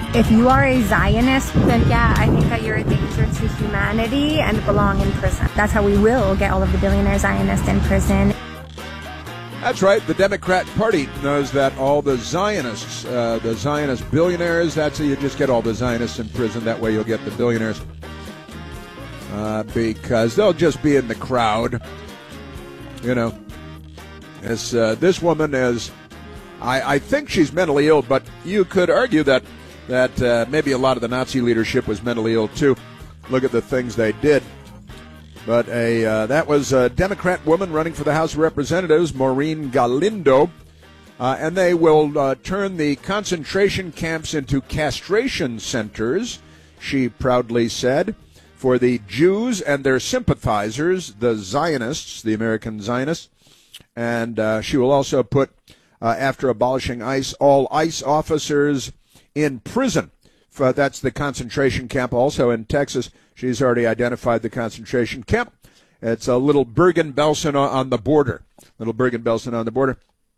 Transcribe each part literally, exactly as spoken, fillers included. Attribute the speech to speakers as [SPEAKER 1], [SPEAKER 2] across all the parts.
[SPEAKER 1] If you are a Zionist, then yeah, I think that you're a danger to humanity and belong in prison. That's how we will get all of the billionaire Zionists in prison.
[SPEAKER 2] That's right. The Democrat Party knows that all the Zionists, uh, the Zionist billionaires, that's how you just get all the Zionists in prison. That way you'll get the billionaires. Uh, because they'll just be in the crowd. You know, this, uh, this woman is, I, I think she's mentally ill, but you could argue that, that uh, maybe a lot of the Nazi leadership was mentally ill too. Look at the things they did. But a uh, that was a Democrat woman running for the House of Representatives, Maureen Galindo, uh, and they will uh, turn the concentration camps into castration centers, she proudly said, for the Jews and their sympathizers, the Zionists, the American Zionists. And uh, she will also put, uh, after abolishing ICE, all ICE officers in prison. Uh, that's the concentration camp also in Texas. She's already identified the concentration camp. It's a little Bergen-Belsen on the border. Little Bergen-Belsen on the border.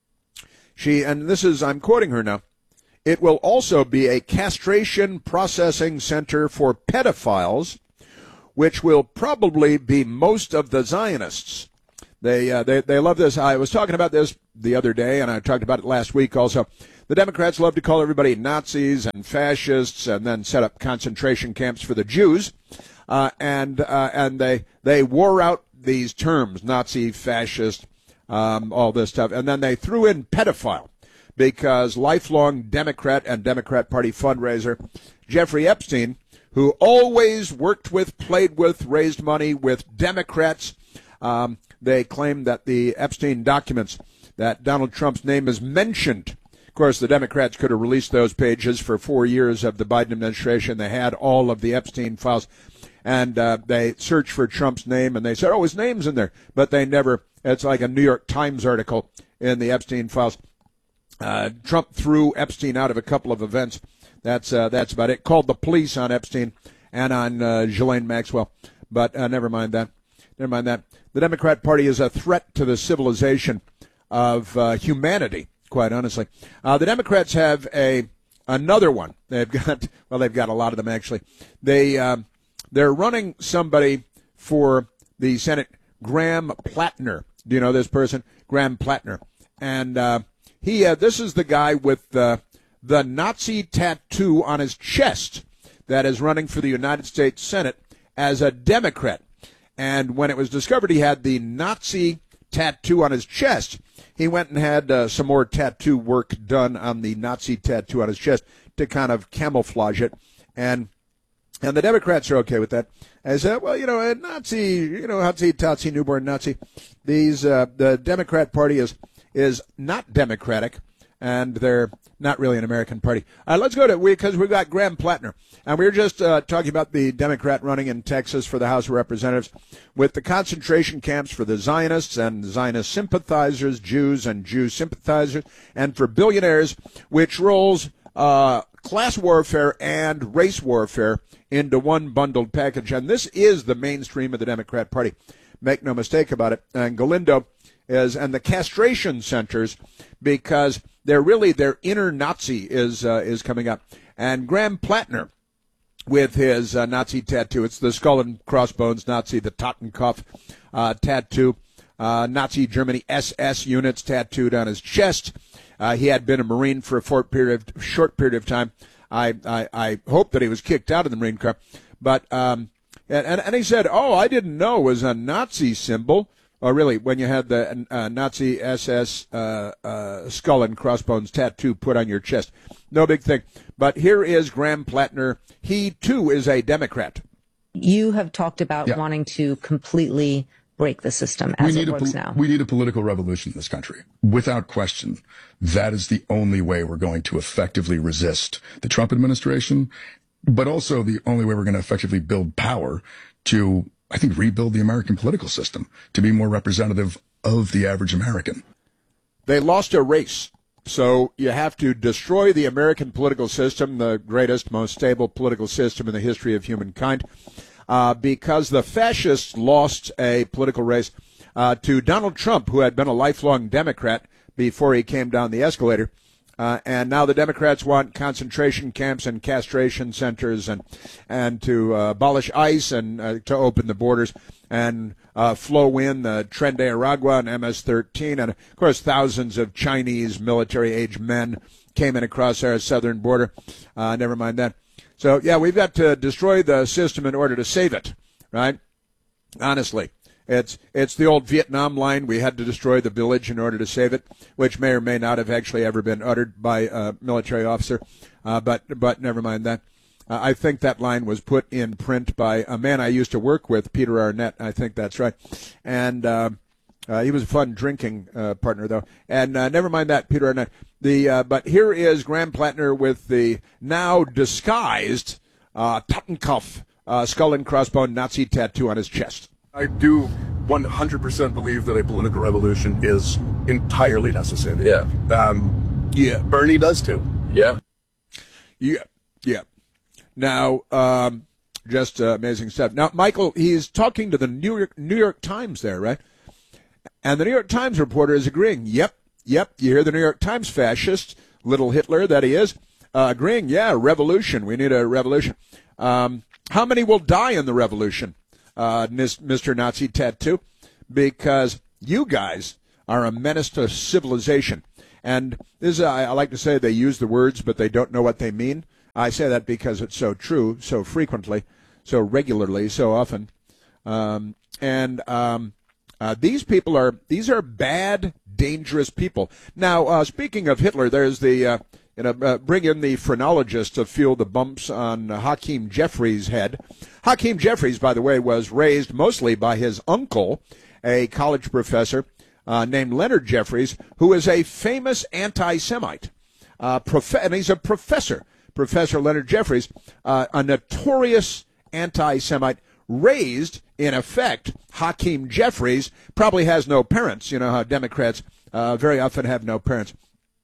[SPEAKER 2] She, and this is, I'm quoting her now, it will also be a castration processing center for pedophiles, which will probably be most of the Zionists. They, uh, they, they love this. I was talking about this the other day, and I talked about it last week also. The Democrats love to call everybody Nazis and fascists and then set up concentration camps for the Jews. Uh, and uh, and they they wore out these terms, Nazi, fascist, um, all this stuff. And then they threw in pedophile because lifelong Democrat and Democrat Party fundraiser Jeffrey Epstein, who always worked with, played with, raised money with Democrats, um, they claim that the Epstein documents, that Donald Trump's name is mentioned. Of course, the Democrats could have released those pages for four years of the Biden administration. They had all of the Epstein files, and uh, they searched for Trump's name, and they said, oh, his name's in there. But they never, it's like a New York Times article in the Epstein files. Uh, Trump threw Epstein out of a couple of events. That's uh, that's about it. Called the police on Epstein and on uh, Ghislaine Maxwell. But uh, never mind that. Never mind that. The Democrat Party is a threat to the civilization of uh, humanity. Quite honestly, uh, the Democrats have a another one. They've got well, they've got a lot of them actually. They um, they're running somebody for the Senate, Graham Plattner. Do you know this person, Graham Plattner? And uh, he uh, this is the guy with uh, the Nazi tattoo on his chest that is running for the United States Senate as a Democrat. And when it was discovered he had the Nazi tattoo on his chest, he went and had uh, some more tattoo work done on the Nazi tattoo on his chest to kind of camouflage it. And and the Democrats are okay with that. As uh, well, you know, a Nazi, you know, Nazi, Nazi, newborn Nazi. These uh, the Democrat Party is is not democratic, and they're not really an American party. Uh, let's go to because we, we've got Graham Plattner, and we were just uh, talking about the Democrat running in Texas for the House of Representatives with the concentration camps for the Zionists and Zionist sympathizers, Jews and Jew sympathizers, and for billionaires, which rolls uh, class warfare and race warfare into one bundled package. And this is the mainstream of the Democrat Party. Make no mistake about it. And Galindo is, and the castration centers, because they're really, their inner Nazi is uh, is coming up. And Graham Plattner, with his uh, Nazi tattoo, it's the skull and crossbones Nazi, the Totenkopf uh, tattoo, uh, Nazi Germany S S units tattooed on his chest. Uh, he had been a Marine for a short period of, short period of time. I, I, I hope that he was kicked out of the Marine Corps. But, um, and, and he said, oh, I didn't know it was a Nazi symbol. Oh, really, when you had the uh, Nazi S S uh, uh, skull and crossbones tattoo put on your chest. No big thing. But here is Graham Plattner. He, too, is a Democrat.
[SPEAKER 3] You have talked about
[SPEAKER 4] yeah.
[SPEAKER 3] wanting to completely break the system as it works
[SPEAKER 4] pol-
[SPEAKER 3] now.
[SPEAKER 4] We need a political revolution in this country. Without question, that is the only way we're going to effectively resist the Trump administration, but also the only way we're going to effectively build power to, I think, rebuild the American political system to be more representative of the average American.
[SPEAKER 2] They lost a race. So you have to destroy the American political system, the greatest, most stable political system in the history of humankind, uh, because the fascists lost a political race uh, to Donald Trump, who had been a lifelong Democrat before he came down the escalator. Uh, and now the Democrats want concentration camps and castration centers and and to uh, abolish ICE and uh, to open the borders and uh, flow in the Tren de Aragua and M S thirteen. And, of course, thousands of Chinese military-age men came in across our southern border. Uh, never mind that. So, yeah, we've got to destroy the system in order to save it, right? Honestly. It's it's the old Vietnam line, we had to destroy the village in order to save it, which may or may not have actually ever been uttered by a military officer, uh, but but never mind that. Uh, I think that line was put in print by a man I used to work with, Peter Arnett. I think that's right. And uh, uh, he was a fun drinking uh, partner, though. And uh, never mind that, Peter Arnett. The, uh, but here is Graham Plattner with the now disguised uh, Totenkopf uh, skull and crossbone Nazi tattoo on his chest.
[SPEAKER 5] I do one hundred percent believe that a political revolution is entirely necessary.
[SPEAKER 6] Yeah.
[SPEAKER 5] Um,
[SPEAKER 2] yeah.
[SPEAKER 5] Bernie does too.
[SPEAKER 6] Yeah.
[SPEAKER 2] Yeah. Yeah. Now, um, just uh, amazing stuff. Now, Michael, he's talking to the New York New York Times there, right? And the New York Times reporter is agreeing. Yep. Yep. You hear the New York Times fascist, little Hitler that he is, uh, agreeing. Yeah, revolution. We need a revolution. Um, how many will die in the revolution? Uh, Mister Nazi Tattoo, because you guys are a menace to civilization. And this is, I, I like to say they use the words, but they don't know what they mean. I say that because it's so true, so frequently, so regularly, so often. Um, and um, uh, these people are, these are bad, dangerous people. Now, uh, speaking of Hitler, there's the, uh, you know, uh, bring in the phrenologist to feel the bumps on uh, Hakeem Jeffries' head. Hakeem Jeffries, by the way, was raised mostly by his uncle, a college professor uh, named Leonard Jeffries, who is a famous anti-Semite. Uh, prof- and he's a professor, Professor Leonard Jeffries, uh, a notorious anti-Semite, raised, in effect, Hakeem Jeffries, probably has no parents. You know how Democrats uh, very often have no parents.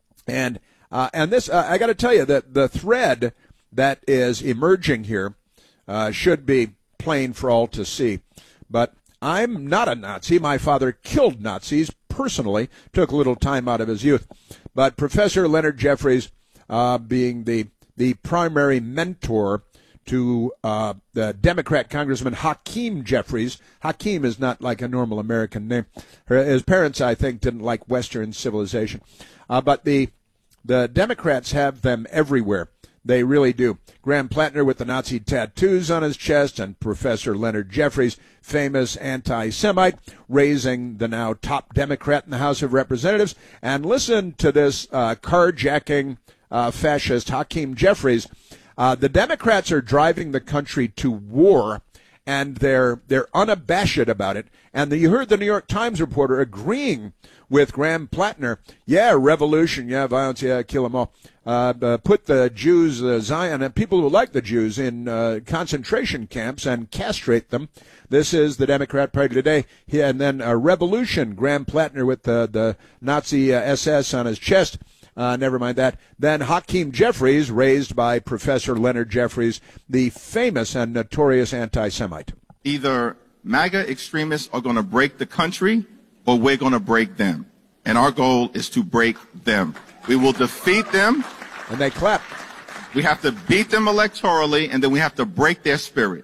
[SPEAKER 2] And Uh, and this, uh, I got to tell you that the thread that is emerging here uh, should be plain for all to see. But I'm not a Nazi. My father killed Nazis personally, took a little time out of his youth. But Professor Leonard Jeffries, uh, being the the primary mentor to uh, the Democrat Congressman Hakeem Jeffries. Hakeem is not like a normal American name. Her, his parents, I think, didn't like Western civilization. Uh, but the The Democrats have them everywhere. They really do. Graham Plattner with the Nazi tattoos on his chest, and Professor Leonard Jeffries, famous anti-Semite, raising the now top Democrat in the House of Representatives. And listen to this uh, carjacking uh, fascist, Hakeem Jeffries. Uh, the Democrats are driving the country to war, and they're they're unabashed about it. And the, you heard the New York Times reporter agreeing with Graham Plattner. Yeah, revolution. Yeah, violence. Yeah, kill them all. Uh, uh, put the Jews, uh, Zion, and people who like the Jews in uh, concentration camps and castrate them. This is the Democrat Party today. Yeah, and then a revolution. Graham Plattner with the, the Nazi uh, S S on his chest. Uh, never mind that. Then Hakeem Jeffries, raised by Professor Leonard Jeffries, the famous and notorious anti-Semite.
[SPEAKER 7] Either MAGA extremists are going to break the country, or we're going to break them. And our goal is to break them. We will defeat them.
[SPEAKER 2] And they clap.
[SPEAKER 7] We have to beat them electorally, and then we have to break their spirit.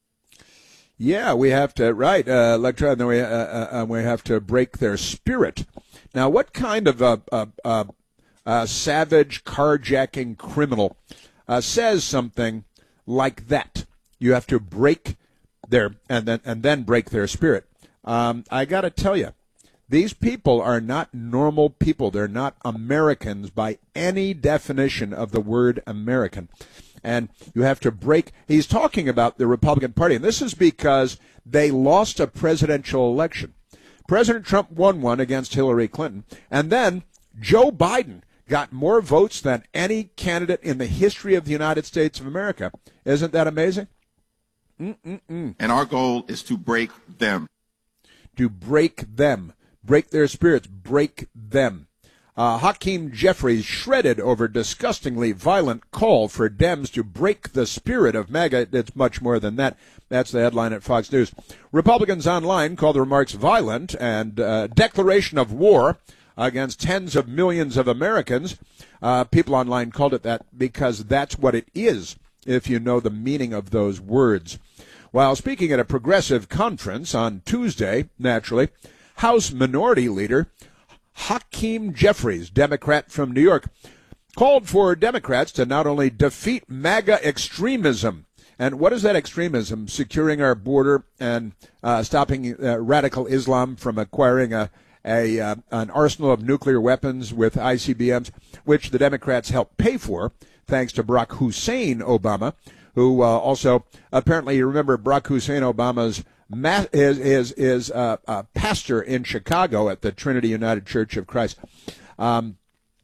[SPEAKER 2] Yeah, we have to, right, uh, electorally, and then we, uh, uh, we have to break their spirit. Now, what kind of a, a, a, a savage carjacking criminal uh, says something like that? You have to break their, and then, and then break their spirit. Um, I got to tell you, these people are not normal people. They're not Americans by any definition of the word American. And you have to break. He's talking about the Republican Party, and this is because they lost a presidential election. President Trump won one against Hillary Clinton, and then Joe Biden got more votes than any candidate in the history of the United States of America. Isn't that amazing? Mm-mm-mm.
[SPEAKER 7] And our goal is to break them.
[SPEAKER 2] To break them. Break their spirits. Break them. Uh, Hakeem Jeffries shredded over disgustingly violent call for Dems to break the spirit of MAGA. It's much more than that. That's the headline at Fox News. Republicans online call the remarks violent and uh, declaration of war against tens of millions of Americans. Uh, people online called it that because that's what it is, if you know the meaning of those words. While speaking at a progressive conference on Tuesday, naturally, House Minority Leader Hakeem Jeffries, Democrat from New York, called for Democrats to not only defeat MAGA extremism. And what is that extremism? Securing our border and uh, stopping uh, radical Islam from acquiring a, a uh, an arsenal of nuclear weapons with I C B Ms, which the Democrats helped pay for, thanks to Barack Hussein Obama, who uh, also apparently, you remember Barack Hussein Obama's ma- is is is uh, a pastor in Chicago at the Trinity United Church of Christ. Um,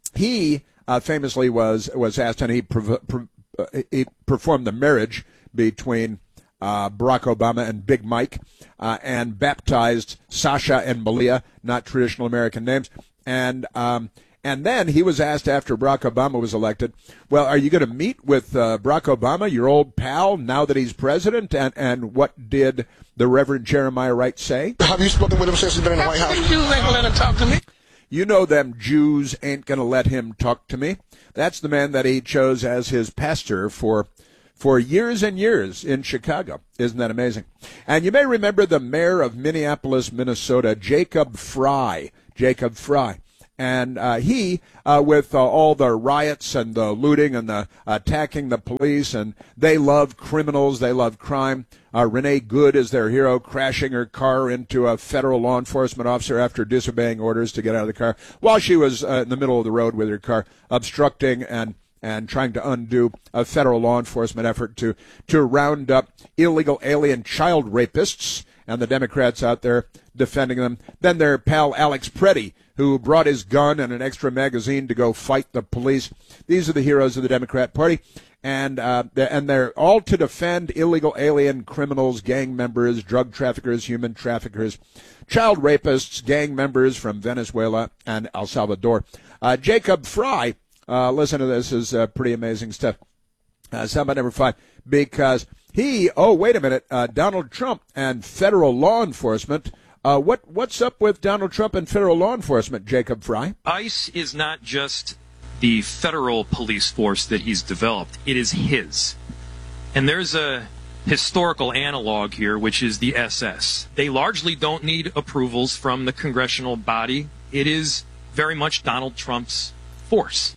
[SPEAKER 2] he uh, famously was was asked, and he pre- pre- uh, he performed the marriage between uh, Barack Obama and Big Mike, uh, and baptized Sasha and Malia, not traditional American names. And um, and then he was asked after Barack Obama was elected, well, are you going to meet with uh, Barack Obama, your old pal, now that he's president? And, and what did the Reverend Jeremiah Wright say?
[SPEAKER 6] Have you spoken with him since he's been in the White House? You ain't going to let him talk to me.
[SPEAKER 2] You know them Jews ain't going to let him talk to me. That's the man that he chose as his pastor for for years and years in Chicago. Isn't that amazing? And you may remember the mayor of Minneapolis, Minnesota, Jacob Frey. Jacob Frey. And uh, he, uh, with uh, all the riots and the looting and the attacking the police, and they love criminals, they love crime. Uh, Renee Good is their hero, crashing her car into a federal law enforcement officer after disobeying orders to get out of the car while she was uh, in the middle of the road with her car, obstructing and and trying to undo a federal law enforcement effort to, to round up illegal alien child rapists, and the Democrats out there defending them. Then their pal Alex Preddy, who brought his gun and an extra magazine to go fight the police. These are the heroes of the Democrat Party, and uh, and they're all to defend illegal alien criminals, gang members, drug traffickers, human traffickers, child rapists, gang members from Venezuela and El Salvador. Uh, Jacob Frey, uh, listen to this, is uh, pretty amazing stuff. Uh, sound about number five, because he, oh, wait a minute, uh, Donald Trump and federal law enforcement. Uh, what what's up with Donald Trump and federal law enforcement, Jacob Frey?
[SPEAKER 8] ICE is not just the federal police force that he's developed. It is his. And there's a historical analog here, which is the S S. They largely don't need approvals from the congressional body. It is very much Donald Trump's force.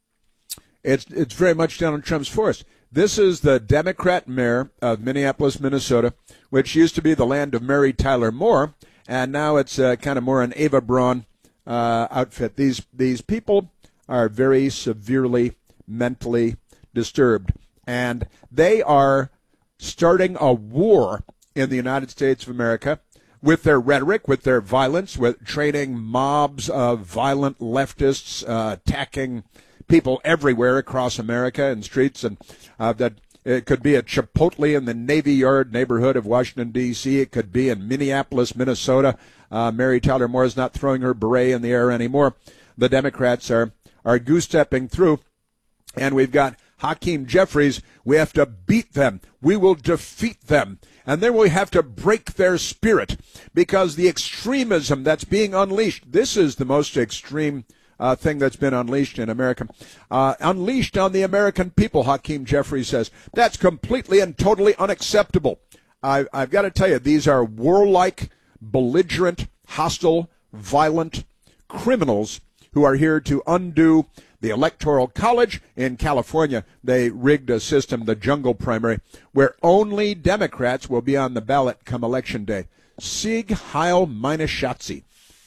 [SPEAKER 2] It's it's very much Donald Trump's force. This is the Democrat mayor of Minneapolis, Minnesota, which used to be the land of Mary Tyler Moore, and now it's uh, kind of more an Ava Braun uh, outfit. These these people are very severely mentally disturbed, and they are starting a war in the United States of America with their rhetoric, with their violence, with training mobs of violent leftists, uh, attacking people everywhere across America and streets, and uh, that it could be at Chipotle in the Navy Yard neighborhood of Washington, D C It could be in Minneapolis, Minnesota. Uh, Mary Tyler Moore is not throwing her beret in the air anymore. The Democrats are, are goose-stepping through, and we've got Hakeem Jeffries. We have to beat them. We will defeat them. And then we have to break their spirit, because the extremism that's being unleashed, this is the most extreme Uh, thing that's been unleashed in America, uh, unleashed on the American people, Hakeem Jeffries says. That's completely and totally unacceptable. I, I've got to tell you, these are warlike, belligerent, hostile, violent criminals who are here to undo the Electoral College in California. They rigged a system, the jungle primary, where only Democrats will be on the ballot come Election Day. Sieg Heil meine Schatzi.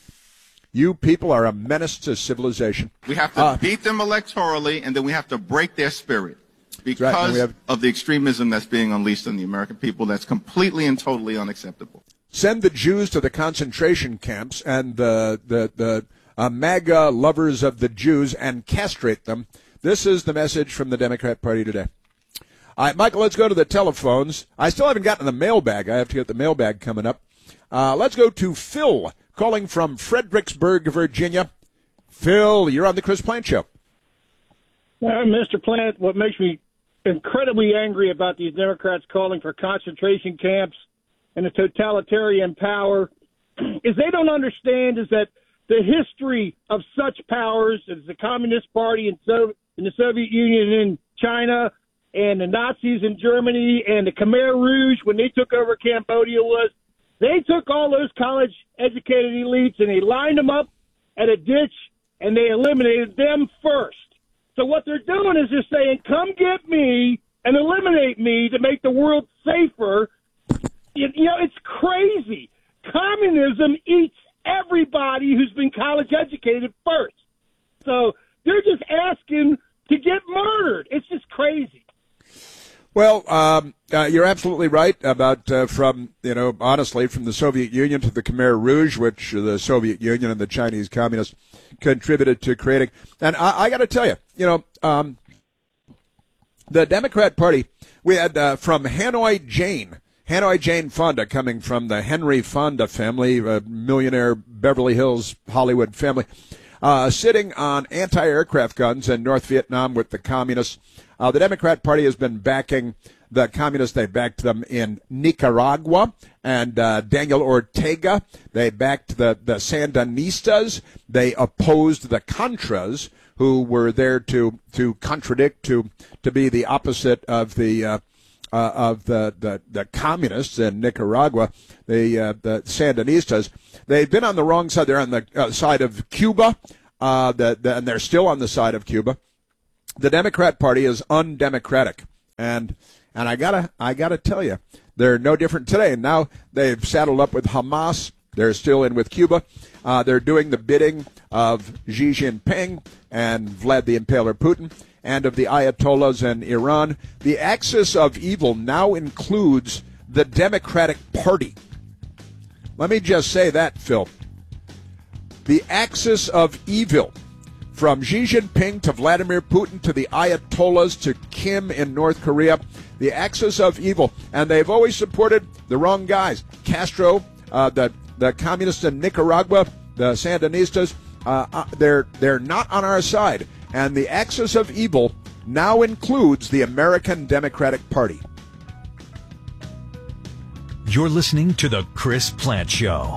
[SPEAKER 2] You people are a menace to civilization.
[SPEAKER 7] We have to uh, beat them electorally, and then we have to break their spirit because right. have, of the extremism that's being unleashed on the American people. That's completely and totally unacceptable.
[SPEAKER 2] Send the Jews to the concentration camps and the the, the uh, MAGA lovers of the Jews and castrate them. This is the message from the Democrat Party today. All right, Michael, let's go to the telephones. I still haven't gotten the mailbag. I have to get the mailbag coming up. Uh, let's go to Phil, calling from Fredericksburg, Virginia. Phil, you're on the Chris Plante Show.
[SPEAKER 9] Uh, Mister Plante, what makes me incredibly angry about these Democrats calling for concentration camps and a totalitarian power is they don't understand is that the history of such powers as the Communist Party in, so- in the Soviet Union and in China, and the Nazis in Germany, and the Khmer Rouge when they took over Cambodia was, they took all those college-educated elites and they lined them up at a ditch and they eliminated them first. So what they're doing is they're saying, come get me and eliminate me to make the world safer. You, you know, it's crazy. Communism eats everybody who's been college-educated first. So they're just asking to get murdered. It's just crazy.
[SPEAKER 2] Well, um, uh, you're absolutely right about uh, from, you know, honestly, from the Soviet Union to the Khmer Rouge, which the Soviet Union and the Chinese Communists contributed to creating. And I, I got to tell you, you know, um, the Democrat Party, we had uh, from Hanoi Jane, Hanoi Jane Fonda, coming from the Henry Fonda family, a millionaire Beverly Hills Hollywood family, uh, sitting on anti-aircraft guns in North Vietnam with the communists. Uh, the Democrat Party has been backing the communists. They backed them in Nicaragua. And uh, Daniel Ortega, they backed the, the Sandinistas. They opposed the Contras, who were there to to contradict, to to be the opposite of the uh, uh, of the, the the communists in Nicaragua. The uh, the Sandinistas. They've been on the wrong side. They're on the uh, side of Cuba. Uh, the, the, and they're still on the side of Cuba. The Democrat Party is undemocratic, and and I gotta I gotta tell you, they're no different today. And now they've saddled up with Hamas. They're still in with Cuba. Uh, they're doing the bidding of Xi Jinping and Vlad the Impaler Putin, and of the Ayatollahs in Iran. The axis of evil now includes the Democratic Party. Let me just say that, Phil. The axis of evil. From Xi Jinping to Vladimir Putin to the Ayatollahs to Kim in North Korea, the axis of evil. And they've always supported the wrong guys. Castro, uh, the, the communists in Nicaragua, the Sandinistas, uh, uh, they're, they're not on our side. And the axis of evil now includes the American Democratic Party.
[SPEAKER 10] You're listening to The Chris Plante Show.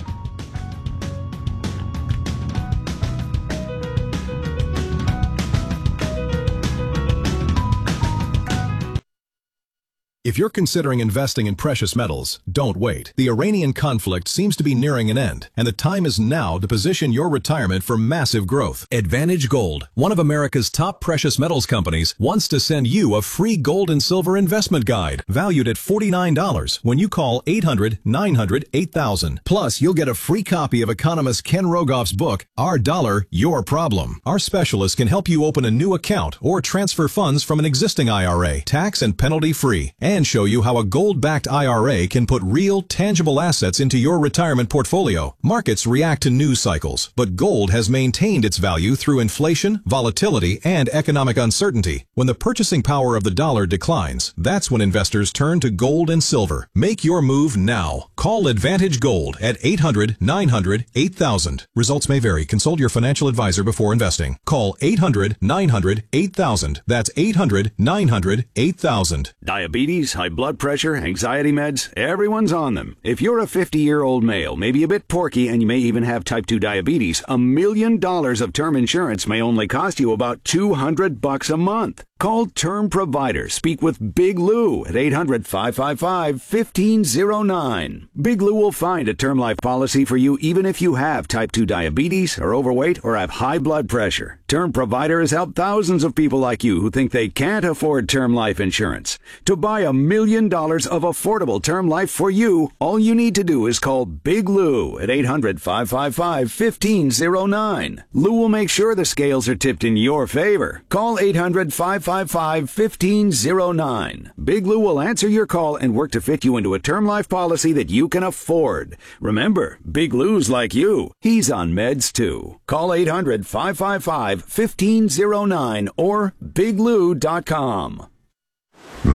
[SPEAKER 11] If you're considering investing in precious metals, don't wait. The Iranian conflict seems to be nearing an end, and the time is now to position your retirement for massive growth. Advantage Gold, one of America's top precious metals companies, wants to send you a free gold and silver investment guide valued at forty-nine dollars when you call eight hundred, nine hundred, eight thousand. Plus, you'll get a free copy of economist Ken Rogoff's book, Our Dollar, Your Problem. Our specialists can help you open a new account or transfer funds from an existing I R A, tax and penalty free, and show you how a gold-backed I R A can put real, tangible assets into your retirement portfolio. Markets react to news cycles, but gold has maintained its value through inflation, volatility, and economic uncertainty. When the purchasing power of the dollar declines, that's when investors turn to gold and silver. Make your move now. Call Advantage Gold at eight hundred, nine hundred, eight thousand. Results may vary. Consult your financial advisor before investing. Call eight hundred, nine hundred, eight thousand. That's eight hundred, nine hundred, eight thousand.
[SPEAKER 12] Diabetes, high blood pressure, anxiety meds, everyone's on them. If you're a fifty-year-old male, maybe a bit porky, and you may even have type two diabetes, a million dollars of term insurance may only cost you about two hundred bucks a month. Call Term Provider. Speak with Big Lou at eight hundred, five five five, one five zero nine. Big Lou will find a term life policy for you even if you have type two diabetes, are overweight, or have high blood pressure. Term Provider has helped thousands of people like you who think they can't afford term life insurance. To buy a million dollars of affordable term life for you, all you need to do is call Big Lou at eight hundred, five five five, one five zero nine. Lou will make sure the scales are tipped in your favor. Call eight hundred, five five five, one five zero nine. Big Lou will answer your call and work to fit you into a term life policy that you can afford. Remember, Big Lou's like you. He's on meds too. Call eight hundred, five five five, one five zero nine or big lou dot com.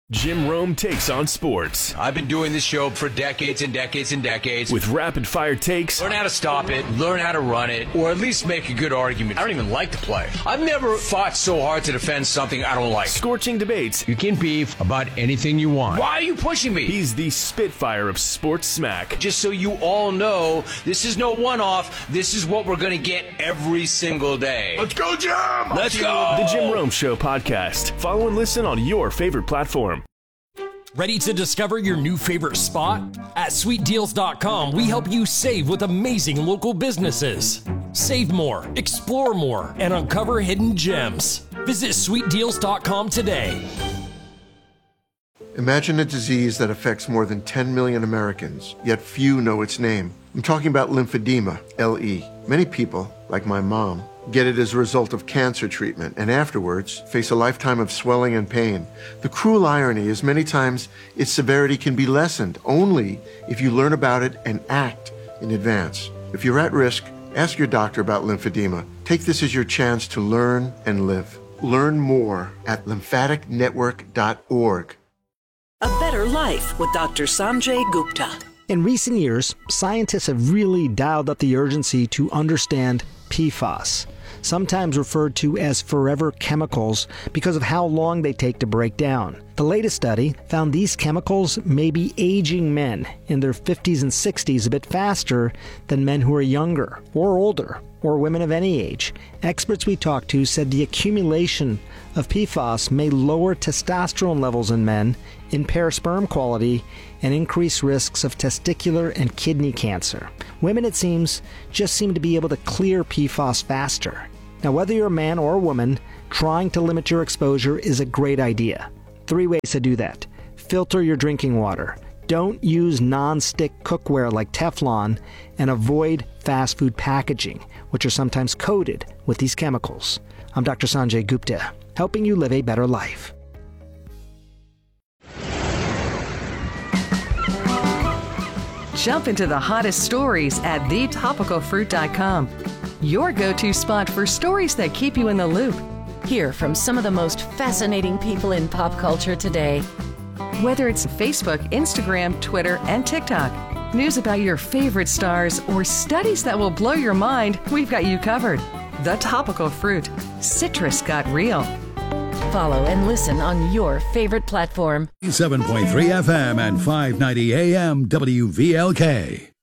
[SPEAKER 13] Jim Rome takes on sports.
[SPEAKER 14] I've been doing this show for decades and decades and decades.
[SPEAKER 13] With rapid-fire takes.
[SPEAKER 14] Learn how to stop it, learn how to run it, or at least make a good argument. I don't even like the play. I've never fought so hard to defend something I don't like.
[SPEAKER 13] Scorching debates.
[SPEAKER 14] You can beef about anything you want. Why are you pushing me?
[SPEAKER 13] He's the Spitfire of sports smack.
[SPEAKER 14] Just so you all know, this is no one-off. This is what we're going to get every single day.
[SPEAKER 5] Let's go, Jim!
[SPEAKER 14] Let's go!
[SPEAKER 13] The Jim Rome Show podcast. Follow and listen on your favorite platform.
[SPEAKER 15] Ready to discover your new favorite spot? At sweet deals dot com, we help you save with amazing local businesses. Save more, explore more, and uncover hidden gems. Visit sweet deals dot com today.
[SPEAKER 16] Imagine a disease that affects more than ten million Americans, yet few know its name. I'm talking about lymphedema, L E. Many people, like my mom, get it as a result of cancer treatment and afterwards face a lifetime of swelling and pain. The cruel irony is many times its severity can be lessened only if you learn about it and act in advance. If you're at risk, ask your doctor about lymphedema. Take this as your chance to learn and live. Learn more at lymphatic network dot org.
[SPEAKER 17] A Better Life with Doctor Sanjay Gupta.
[SPEAKER 18] In recent years, scientists have really dialed up the urgency to understand P FAS, sometimes referred to as forever chemicals because of how long they take to break down. The latest study found these chemicals may be aging men in their fifties and sixties a bit faster than men who are younger or older, or women of any age. Experts we talked to said the accumulation of P FAS may lower testosterone levels in men, impair sperm quality, and increase risks of testicular and kidney cancer. Women, it seems, just seem to be able to clear P FAS faster. Now, whether you're a man or a woman, trying to limit your exposure is a great idea. Three ways to do that. Filter your drinking water. Don't use non-stick cookware like Teflon, and avoid fast food packaging, which are sometimes coated with these chemicals. I'm Doctor Sanjay Gupta, helping you live a better life.
[SPEAKER 19] Jump into the hottest stories at the topical fruit dot com. Your go-to spot for stories that keep you in the loop.
[SPEAKER 20] Hear from some of the most fascinating people in pop culture today.
[SPEAKER 19] Whether it's Facebook, Instagram, Twitter, and TikTok, news about your favorite stars, or studies that will blow your mind, we've got you covered. The Topical Fruit. Citrus got real.
[SPEAKER 20] Follow and listen on your favorite platform.
[SPEAKER 21] seven point three F M and five ninety A M W V L K.